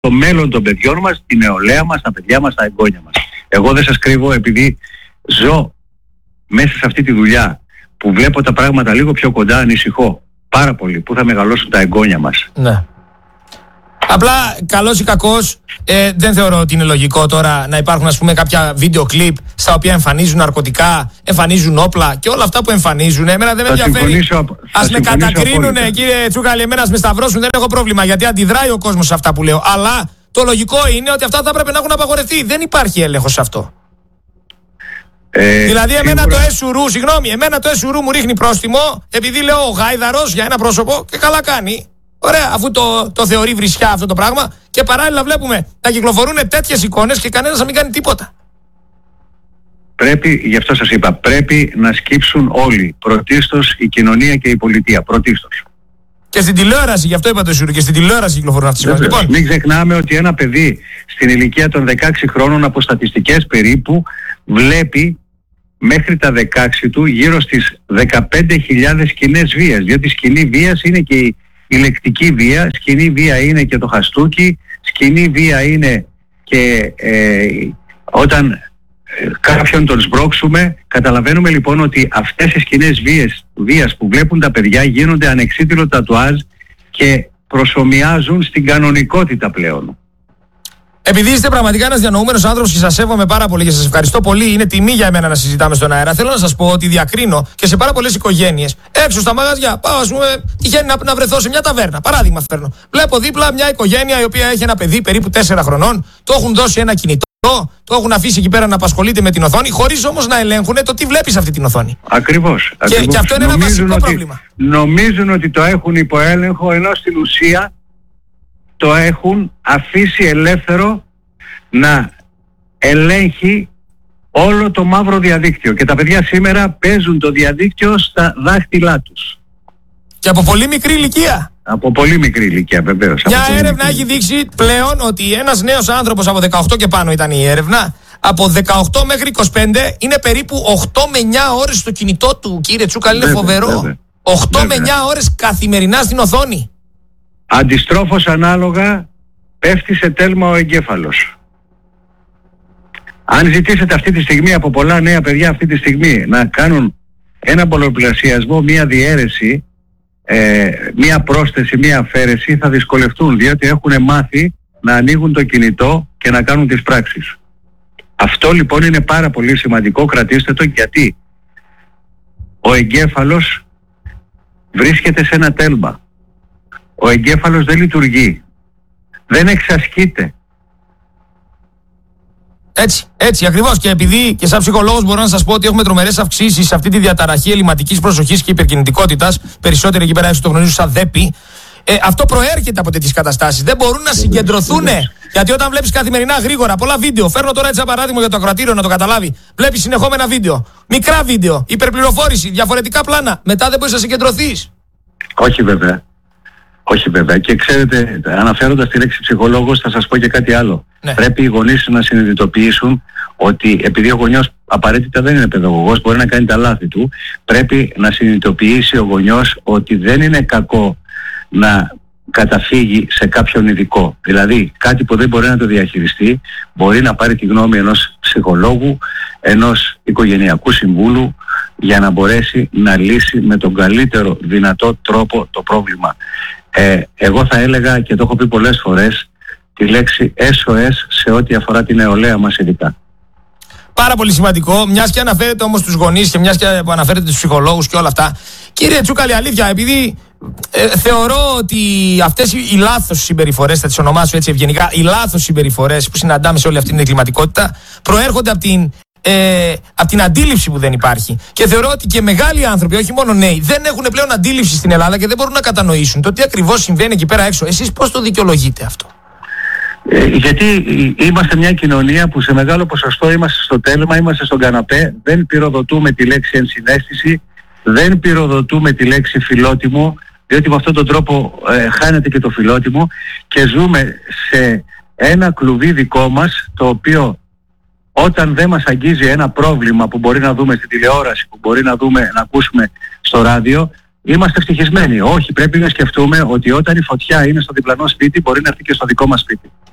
το μέλλον των παιδιών μας, την νεολαία μας, τα παιδιά μας, τα εγγόνια μας. Εγώ δεν σας κρύβω, επειδή ζω μέσα σε αυτή τη δουλειά που βλέπω τα πράγματα λίγο πιο κοντά, ανησυχώ πάρα πολύ που θα μεγαλώσουν τα εγγόνια μας. Ναι. Απλά, καλός ή κακός, δεν θεωρώ ότι είναι λογικό τώρα να υπάρχουν, ας πούμε, κάποια βίντεο κλιπ στα οποία εμφανίζουν ναρκωτικά, εμφανίζουν όπλα και όλα αυτά που εμφανίζουν. Εμένα δεν με ενδιαφέρει. Ας με κατακρίνουνε, κύριε Τσούκαλη, εμένα ας με σταυρώσουν, δεν έχω πρόβλημα, γιατί αντιδράει ο κόσμος σε αυτά που λέω. Αλλά το λογικό είναι ότι αυτά θα πρέπει να έχουν απαγορευτεί. Δεν υπάρχει έλεγχος σε αυτό. Δηλαδή, εμένα το ΕΣΟΥΡΟΥ μου ρίχνει πρόστιμο επειδή λέω γάιδαρος για ένα πρόσωπο και καλά κάνει. Ωραία, αφού το θεωρεί βρισιά αυτό το πράγμα, και παράλληλα βλέπουμε να κυκλοφορούν τέτοιες εικόνες και κανένας να μην κάνει τίποτα. Γι' αυτό σας είπα, πρέπει να σκύψουν όλοι. Πρωτίστως η κοινωνία και η πολιτεία. Πρωτίστως. Και στην τηλεόραση, γι' αυτό είπα το ΕΣΟΥΡΟΥ, και στην τηλεόραση κυκλοφορούν αυτές τις εικόνες. Λοιπόν, μην ξεχνάμε ότι ένα παιδί στην ηλικία των 16 χρόνων, από στατιστικές περίπου, βλέπει μέχρι τα 16 του γύρω στις 15.000 σκηνές βίας. Διότι σκηνή βίας είναι και η λεκτική βία, σκηνή βία είναι και το χαστούκι, σκηνή βία είναι και όταν κάποιον τον σμπρώξουμε. Καταλαβαίνουμε λοιπόν ότι αυτές οι σκηνές βίας που βλέπουν τα παιδιά γίνονται ανεξίτηλο τατουάζ και προσομοιάζουν στην κανονικότητα πλέον. Επειδή είστε πραγματικά ένας διανοούμενος άνθρωπος και σας σέβομαι πάρα πολύ και σας ευχαριστώ πολύ, είναι τιμή για μένα να συζητάμε στον αέρα. Θέλω να σας πω ότι διακρίνω και σε πάρα πολλές οικογένειες έξω στα μαγαζιά. Πάω, ας πούμε, τυχαίνει να βρεθώ σε μια ταβέρνα. Παράδειγμα φέρνω. Βλέπω δίπλα μια οικογένεια η οποία έχει ένα παιδί περίπου 4 χρονών, το έχουν δώσει ένα κινητό, το έχουν αφήσει εκεί πέρα να απασχολείται με την οθόνη, χωρίς όμως να ελέγχουν το τι βλέπει σε αυτή την οθόνη. Ακριβώς. Και αυτό είναι ένα βασικό πρόβλημα. Νομίζουν ότι το έχουν υπό έλεγχο, ενώ στην ουσία το έχουν αφήσει ελεύθερο να ελέγχει όλο το μαύρο διαδίκτυο. Και τα παιδιά σήμερα παίζουν το διαδίκτυο στα δάχτυλά τους. Και από πολύ μικρή ηλικία. Από πολύ μικρή ηλικία, βεβαίως. Μια έρευνα έχει δείξει πλέον ότι ένας νέος άνθρωπος από 18 και πάνω ήταν η έρευνα, από 18 μέχρι 25 είναι περίπου 8 με 9 ώρες στο κινητό του, κύριε Τσούκαλη, είναι φοβερό. Βέβαια. 8 με 9 ώρες καθημερινά στην οθόνη. Αντιστρόφως ανάλογα πέφτει σε τέλμα ο εγκέφαλος. Αν ζητήσετε αυτή τη στιγμή από πολλά νέα παιδιά αυτή τη στιγμή να κάνουν ένα πολλαπλασιασμό, μία διαίρεση, μία πρόσθεση, μία αφαίρεση, θα δυσκολευτούν, διότι έχουν μάθει να ανοίγουν το κινητό και να κάνουν τις πράξεις. Αυτό λοιπόν είναι πάρα πολύ σημαντικό, κρατήστε το, γιατί ο εγκέφαλος βρίσκεται σε ένα τέλμα. Ο εγκέφαλος δεν δεν εξασκείται. Έτσι ακριβώς. Και επειδή και σαν ψυχολόγος μπορώ να σας πω ότι έχουμε τρομερές αυξήσεις σε αυτή τη διαταραχή ελλειμματικής προσοχής και υπερκινητικότητας, περισσότεροι εκεί πέρα έξω το γνωρίζουν σαν ΔΕΠΗ, αυτό προέρχεται από τέτοιες καταστάσεις. Δεν μπορούν να συγκεντρωθούν. Γιατί όταν βλέπεις καθημερινά γρήγορα πολλά βίντεο, φέρνω τώρα έτσι ένα παράδειγμα για το ακροατήριο να το καταλάβει. Βλέπεις συνεχόμενα βίντεο, μικρά βίντεο, υπερπληροφόρηση, διαφορετικά πλάνα. Μετά δεν μπορείς να συγκεντρωθείς. Όχι βέβαια. Όχι βέβαια. Και ξέρετε, αναφέροντας τη λέξη ψυχολόγος, θα σας πω και κάτι άλλο. Ναι. Πρέπει οι γονείς να συνειδητοποιήσουν ότι επειδή ο γονιός απαραίτητα δεν είναι παιδαγωγός, μπορεί να κάνει τα λάθη του, πρέπει να συνειδητοποιήσει ο γονιός ότι δεν είναι κακό να καταφύγει σε κάποιον ειδικό. Δηλαδή κάτι που δεν μπορεί να το διαχειριστεί, μπορεί να πάρει τη γνώμη ενός ψυχολόγου, ενός οικογενειακού συμβούλου, για να μπορέσει να λύσει με τον καλύτερο δυνατό τρόπο το πρόβλημα. Εγώ θα έλεγα, και το έχω πει πολλές φορές, τη λέξη SOS σε ό,τι αφορά την νεολαία μας ειδικά. Πάρα πολύ σημαντικό, μιας και αναφέρεται όμως τους γονείς και μιας και αναφέρεται τους ψυχολόγους και όλα αυτά. Κύριε Τσούκαλη, αλήθεια, επειδή θεωρώ ότι αυτές οι λάθος συμπεριφορές, θα τις ονομάσω έτσι ευγενικά, οι λάθος συμπεριφορές που συναντάμε σε όλη αυτή την εγκληματικότητα προέρχονται από την αντίληψη που δεν υπάρχει. Και θεωρώ ότι και μεγάλοι άνθρωποι, όχι μόνο νέοι, δεν έχουν πλέον αντίληψη στην Ελλάδα και δεν μπορούν να κατανοήσουν το τι ακριβώς συμβαίνει εκεί πέρα έξω. Εσείς πώς το δικαιολογείτε αυτό? Γιατί είμαστε μια κοινωνία που σε μεγάλο ποσοστό είμαστε στο τέλμα, είμαστε στον καναπέ, δεν πυροδοτούμε τη λέξη ενσυναίσθηση, δεν πυροδοτούμε τη λέξη φιλότιμο, διότι με αυτόν τον τρόπο χάνεται και το φιλότιμο, και ζούμε σε ένα κλουβί δικό μας, το οποίο όταν δεν μας αγγίζει ένα πρόβλημα που μπορεί να δούμε στη τηλεόραση, που μπορεί να ακούσουμε στο ράδιο, είμαστε ευτυχισμένοι. Όχι, πρέπει να σκεφτούμε ότι όταν η φωτιά είναι στο διπλανό σπίτι, μπορεί να έρθει και στο δικό μας σπίτι.